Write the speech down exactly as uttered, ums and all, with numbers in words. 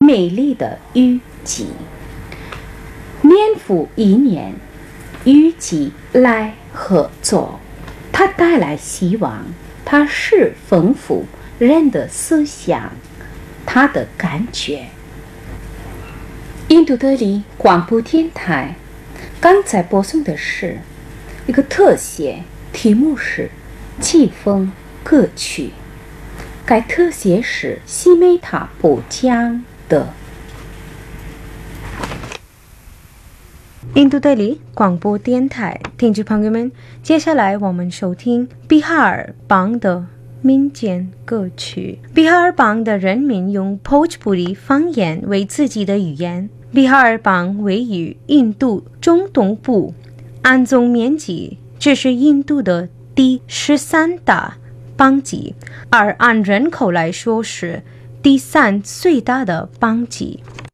美丽的雨季。年复一年，雨季来和走，它带来希望，它是丰富人的思想，他的感觉。印度德里广播电台刚才播送的是一个特写，题目是季风歌曲。该特写是西梅塔播讲的。 印度德里广播电台听众朋友们，接下来我们收听比哈尔邦的民间歌曲。比哈尔邦的人民用 Bhojpuri 方言为自己的语言。比哈尔邦位于印度中东部，按总面积这是印度的第十三大邦级，而按人口来说是第三最大的邦级。